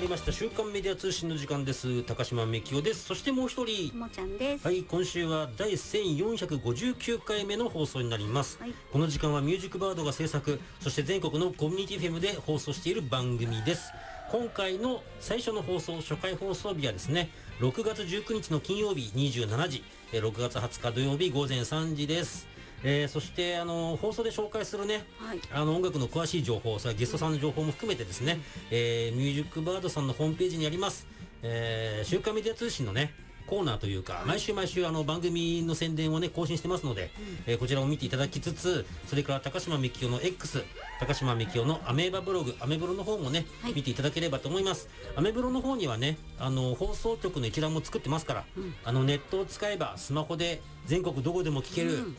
ました週刊メディア通信の時間です。高島みきおです。そしてもう一人、 ともちゃんです。 はい、今週は第1459回目の放送になります、この時間はミュージックバードが制作、そして全国のコミュニティ FM で放送している番組です。今回の最初の放送、初回放送日はですね、6月19日の金曜日27時、6月20日土曜日午前3時です。そして放送で紹介するね、音楽の詳しい情報、ゲストさんの情報も含めてですね、ミュージックバードさんのホームページにあります、週刊メディア通信のねコーナーというか、毎週番組の宣伝をね更新してますので、こちらを見ていただきつつ、それから高島みきおの X、 高島みきおのアメーバブログ、アメブロの方もね、見ていただければと思います。アメブロの方にはね放送局の一覧も作ってますから、ネットを使えばスマホで全国どこでも聞ける、